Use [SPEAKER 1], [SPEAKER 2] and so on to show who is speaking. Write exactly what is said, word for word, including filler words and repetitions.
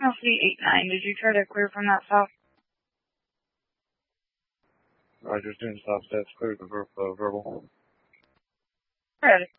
[SPEAKER 1] City eight nine, did you try to clear from that south?
[SPEAKER 2] Roger, doing stop stats, clear the ver uh, verbal.
[SPEAKER 1] Ready.